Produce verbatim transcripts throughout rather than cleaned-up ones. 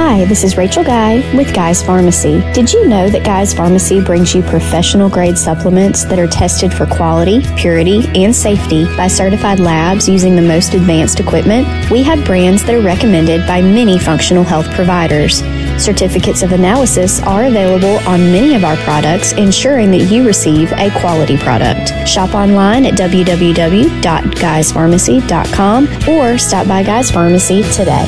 Hi, this is Rachel Guy with Guy's Pharmacy. Did you know that Guy's Pharmacy brings you professional grade supplements that are tested for quality, purity, and safety by certified labs using the most advanced equipment? We have brands that are recommended by many functional health providers. Certificates of analysis are available on many of our products, ensuring that you receive a quality product. Shop online at w w w dot guys pharmacy dot com or stop by Guy's Pharmacy today.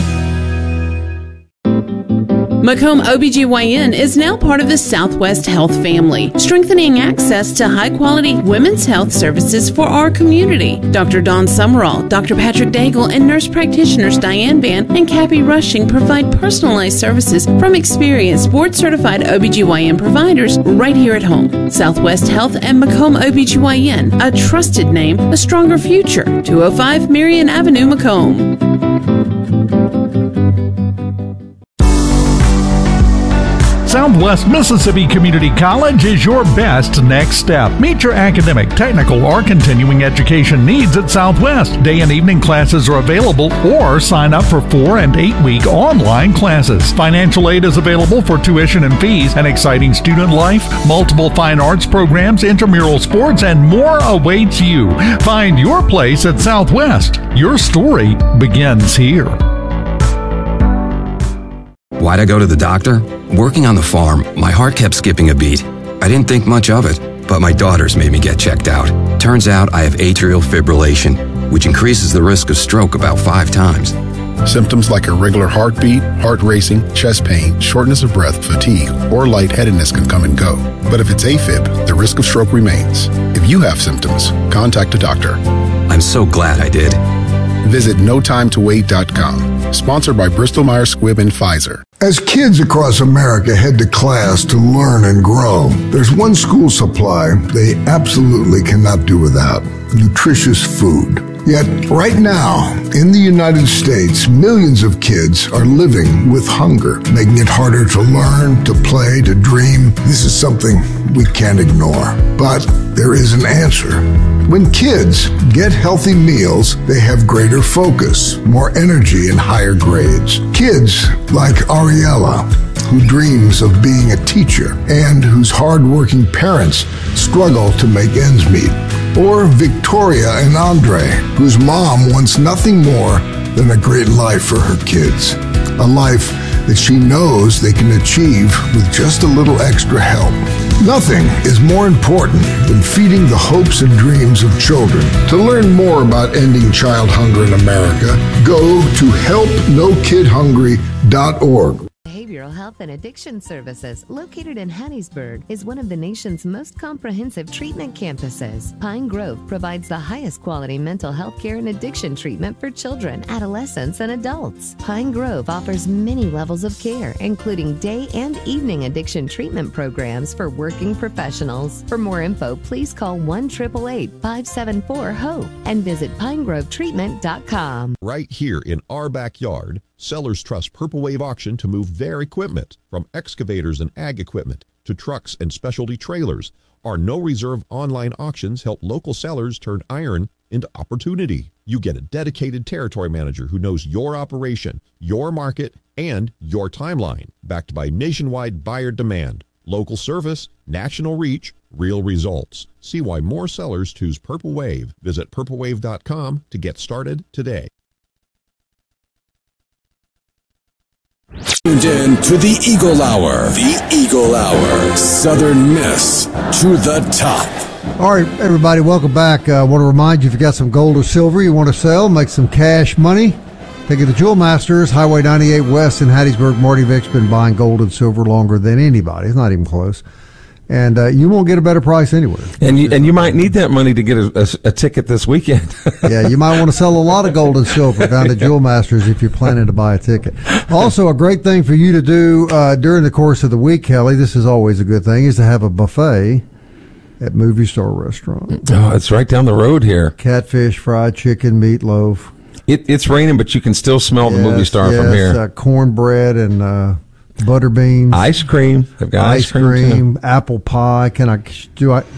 Macomb O B G Y N is now part of the Southwest Health family, strengthening access to high-quality women's health services for our community. Doctor Dawn Summerall, Doctor Patrick Daigle, and nurse practitioners Diane Van and Cappy Rushing provide personalized services from experienced board-certified O B G Y N providers right here at home. Southwest Health and Macomb O B G Y N, a trusted name, a stronger future. two oh five Marion Avenue, Macomb. Southwest Mississippi Community College is your best next step. Meet your academic, technical, or continuing education needs at Southwest. Day and evening classes are available, or sign up for four and eight week online classes. Financial aid is available for tuition and fees, an exciting student life, multiple fine arts programs, intramural sports, and more awaits you. Find your place at Southwest. Your story begins here. Why'd I go to the doctor? Working on the farm, my heart kept skipping a beat. I didn't think much of it, but my daughters made me get checked out. Turns out I have atrial fibrillation, which increases the risk of stroke about five times. Symptoms like irregular heartbeat, heart racing, chest pain, shortness of breath, fatigue, or lightheadedness can come and go. But if it's AFib, the risk of stroke remains. If you have symptoms, contact a doctor. I'm so glad I did. Visit no time to wait dot com. Sponsored by Bristol Myers Squibb and Pfizer. As kids across America head to class to learn and grow, there's one school supply they absolutely cannot do without: nutritious food. Yet, right now, in the United States, millions of kids are living with hunger, making it harder to learn, to play, to dream. This is something we can't ignore. But there is an answer. When kids get healthy meals, they have greater focus, more energy, and higher grades. Kids like Ariella, who dreams of being a teacher and whose hardworking parents struggle to make ends meet. Or Victoria and Andre, whose mom wants nothing more than a great life for her kids. A life that she knows they can achieve with just a little extra help. Nothing is more important than feeding the hopes and dreams of children. To learn more about ending child hunger in America, go to help no kid hungry dot org. Behavioral Health and Addiction Services, located in Hattiesburg, is one of the nation's most comprehensive treatment campuses. Pine Grove provides the highest quality mental health care and addiction treatment for children, adolescents, and adults. Pine Grove offers many levels of care, including day and evening addiction treatment programs for working professionals. For more info, please call one eight eight eight, five seven four, HOPE and visit pine grove treatment dot com. Right here in our backyard, sellers trust Purple Wave Auction to move their equipment, from excavators and ag equipment to trucks and specialty trailers. Our no-reserve online auctions help local sellers turn iron into opportunity. You get a dedicated territory manager who knows your operation, your market, and your timeline, backed by nationwide buyer demand, local service, national reach, real results. See why more sellers choose Purple Wave. Visit purple wave dot com to get started today. Tuned in to the Eagle Hour. The Eagle Hour. Southern Miss to the top. All right, everybody, welcome back. I uh, want to remind you, if you got some gold or silver you want to sell, make some cash money, take it to Jewel Masters, Highway ninety-eight West in Hattiesburg. Marty Vick's been buying gold and silver longer than anybody. It's not even close. And uh, you won't get a better price anywhere. And you, and you might need that money to get a, a, a ticket this weekend. Yeah, you might want to sell a lot of gold and silver down to Jewel Masters if you're planning to buy a ticket. Also, a great thing for you to do uh, during the course of the week, Kelly, this is always a good thing, is to have a buffet at Movie Star Restaurant. Oh, it's right down the road here. Catfish, fried chicken, meatloaf. It, it's raining, but you can still smell yes, the Movie Star yes, from here. Uh, cornbread and uh, butter beans. Ice cream. I've got ice, ice cream, cream apple pie. Can I do I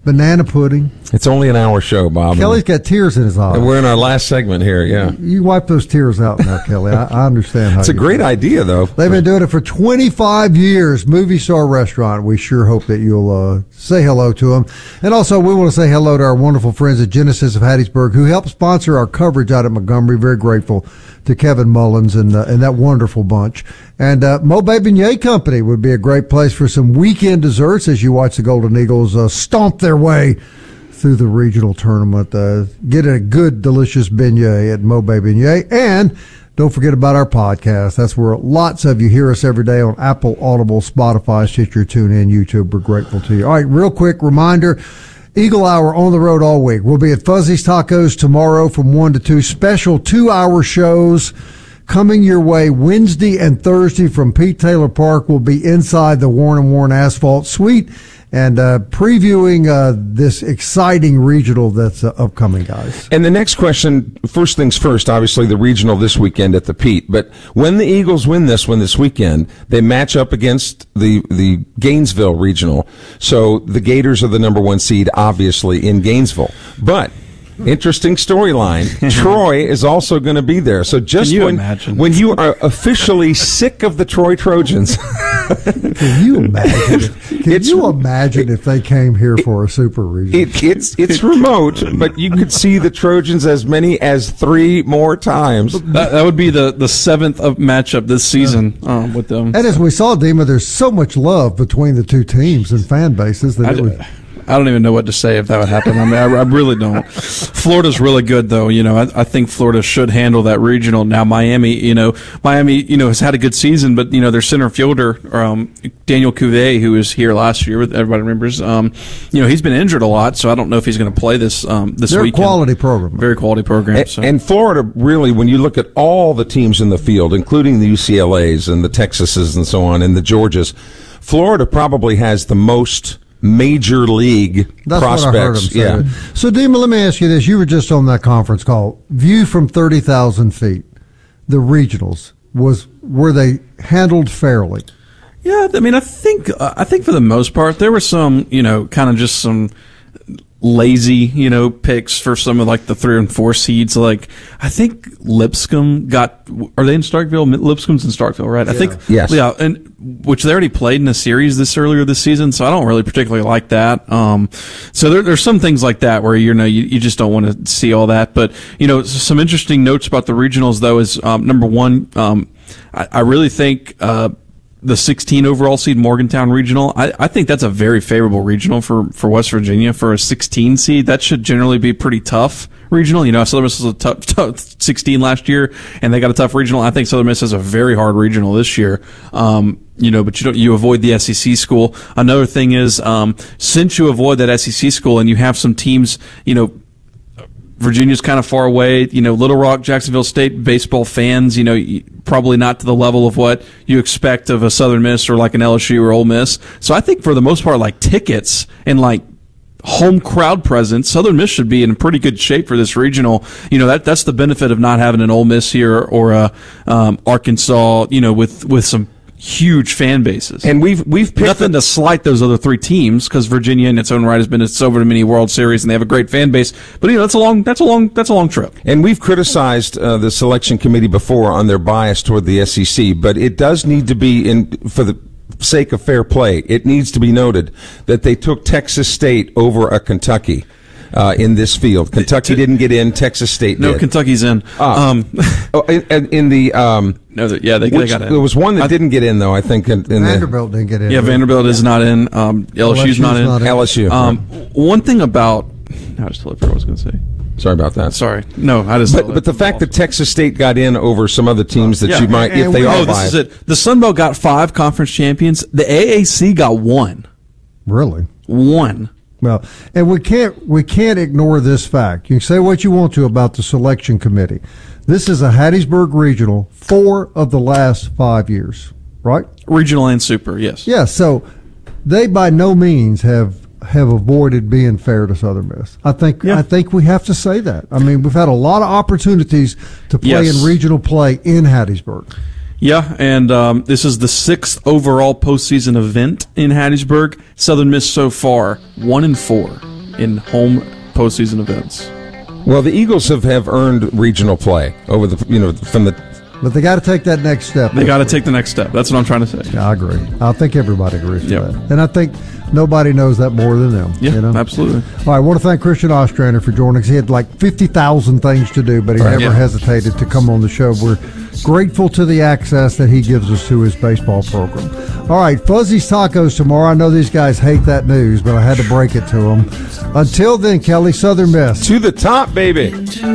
banana pudding. It's only an hour show, Bob. Kelly's got tears in his eyes. And we're in our last segment here, yeah. You wipe those tears out now, Kelly. I, I understand how It's a great feel. idea, though. They've been doing it for twenty-five years. Movie Star Restaurant. We sure hope that you'll uh, say hello to them. And also, we want to say hello to our wonderful friends at Genesis of Hattiesburg, who help sponsor our coverage out at Montgomery. Very grateful to Kevin Mullins and uh, and that wonderful bunch. And uh, Mo-Bay Beignet Company would be a great place for some weekend desserts as you watch the Golden Eagles uh, stomp their way through the regional tournament. Uh, get a good, delicious beignet at Mo-Bay Beignet. And don't forget about our podcast. That's where lots of you hear us every day on Apple, Audible, Spotify, Stitcher, TuneIn, YouTube. We're grateful to you. All right, real quick reminder, Eagle Hour on the road all week. We'll be at Fuzzy's Tacos tomorrow from one to two. Special two-hour shows coming your way Wednesday and Thursday from Pete Taylor Park. We'll be inside the Warren and Warren Asphalt Suite and uh, previewing uh, this exciting regional that's uh, upcoming, guys. And the next question, first things first, obviously the regional this weekend at the Pete. But when the Eagles win this one this weekend, they match up against the, the Gainesville regional. So the Gators are the number one seed, obviously, in Gainesville. But interesting storyline. Troy is also going to be there. So just Can you when, imagine? when you are officially sick of the Troy Trojans. Can you imagine? Can It's- you imagine if they came here for a super regional? It, it's it's remote, but you could see the Trojans as many as three more times. That, that would be the, the seventh of matchup this season um, with them. And as we saw, Dima, there's so much love between the two teams and fan bases that I, it would. I don't even know what to say if that would happen. I mean, I, I really don't. Florida's really good, though. You know, I, I think Florida should handle that regional. Now, Miami, you know, Miami, you know, has had a good season, but you know, their center fielder, um, Daniel Cuvée, who was here last year, everybody remembers. Um, you know, he's been injured a lot, so I don't know if he's going to play this um, this They're weekend. a quality program. Very quality program. And, So. and Florida, really, when you look at all the teams in the field, including the U C L A's and the Texases and so on, and the Georgias, Florida probably has the most major league That's prospects. what I heard him say. Yeah. So, Dima, let me ask you this. You were just on that conference call. View from thirty thousand feet, the regionals, was were they handled fairly? Yeah, I mean, I think uh, I think for the most part there were some, you know, kind of just some lazy, you know, picks for some of like the three and four seeds. Like I think Lipscomb got. Are they in Starkville? Lipscomb's in Starkville, right? I think. Yes. Yeah, and which they already played in a series this earlier this season, so I don't really particularly like that. Um, so there, there's some things like that where you know you, you just don't want to see all that. But you know, some interesting notes about the regionals though is um, number one, um, I, I really think. Uh, The sixteen overall seed Morgantown Regional, I, I think that's a very favorable regional for, for West Virginia. For a sixteen seed, that should generally be pretty tough regional. You know, Southern Miss was a tough, tough sixteen last year, and they got a tough regional. I think Southern Miss has a very hard regional this year. Um, you know, but you don't, you avoid the S E C school. Another thing is, um, since you avoid that S E C school and you have some teams, you know, Virginia's kind of far away. You know, Little Rock, Jacksonville State baseball fans, you know, probably not to the level of what you expect of a Southern Miss or like an L S U or Ole Miss. So I think for the most part, like tickets and like home crowd presence, Southern Miss should be in pretty good shape for this regional. You know, that that's the benefit of not having an Ole Miss here or a um, Arkansas, you know, with, with some huge fan bases. And we've we've picked nothing the, to slight those other three teams because Virginia in its own right has been its over to many World Series and they have a great fan base. But you know that's a long that's a long that's a long trip. And we've criticized uh, the selection committee before on their bias toward the S E C, but it does need to be in for the sake of fair play. It needs to be noted that they took Texas State over a Kentucky. Uh, in this field, Kentucky didn't get in. Texas State no, did. Kentucky's in. Ah. Um, oh, in, in the um, no, the, yeah, they, which, they got in. There was one that I, didn't get in, though. I think in, in Vanderbilt the, didn't get in. Yeah, right? Vanderbilt is not in. Um, L S U's not in. not in. L S U. Um, Right. One thing about I just totally forgot what I was going to say. Sorry about that. Sorry, no, I just. But, but the fact that Texas State got in over some other teams that yeah. you might, And if they we- are oh, this biased. is it. The Sun Belt got five conference champions. The A A C got one. Really? One. Well, and we can't we can't ignore this fact. You can say what you want to about the selection committee. This is a Hattiesburg regional, four of the last five years, right? Regional and super, yes. Yeah, so they by no means have have avoided being fair to Southern Miss. I think Yeah. I think we have to say that. I mean, we've had a lot of opportunities to play Yes. in regional play in Hattiesburg. Yeah, and um, this is the sixth overall postseason event in Hattiesburg. Southern Miss so far one and four in home postseason events. Well, the Eagles have, have earned regional play over the you know from the. But they got to take that next step. They got to take the next step. That's what I'm trying to say. Yeah, I agree. I think everybody agrees with Yep. that. And I think nobody knows that more than them. Yeah, you know? absolutely. All right, I want to thank Christian Ostrander for joining us. He had like fifty thousand things to do, but he Right. never Yeah. hesitated to come on the show. We're grateful to the access that he gives us to his baseball program. All right, Fuzzy's Tacos tomorrow. I know these guys hate that news, but I had to break it to them. Until then, Kelly, Southern Miss. To the top, baby.